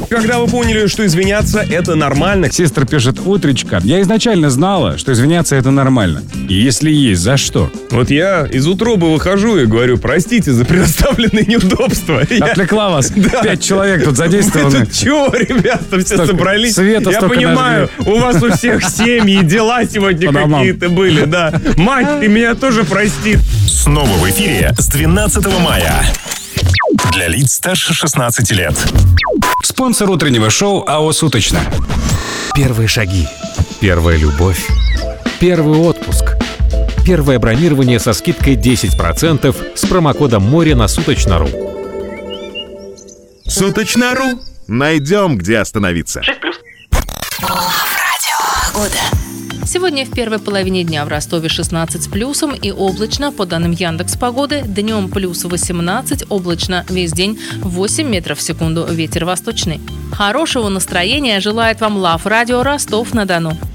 Когда вы поняли, что извиняться — это нормально? Сестра пишет: утречка. Я изначально знала, что извиняться это нормально. И если есть, за что? Вот я из утробы выхожу и говорю: простите за предоставленные неудобства. Отвлекла вас. 5 человек тут задействованы. Вы тут чего, ребята, все собрались? Света Я столько понимаю, у вас у всех семьи, дела сегодня какие-то были, да. Мать, ты меня тоже прости. Снова в эфире с 12 мая. Для лиц старше 16 лет. Спонсор утреннего шоу АО «Суточно». Первые шаги. Первая любовь. Первый отпуск. Первое бронирование со скидкой 10% с промокодом «Море» на Суточно.ру. Суточно.ру. Найдем, где остановиться. Сегодня в первой половине дня в Ростове 16 с плюсом и облачно, по данным Яндекс.Погоды. Днем плюс 18, облачно, весь день 8 метров в секунду, ветер восточный. Хорошего настроения желает вам Лав Радио Ростов-на-Дону.